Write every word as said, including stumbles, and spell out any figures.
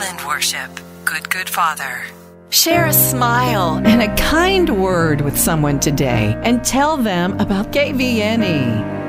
Island Worship. Good, good Father. Share a smile and a kind word with someone today and tell them about K V N E.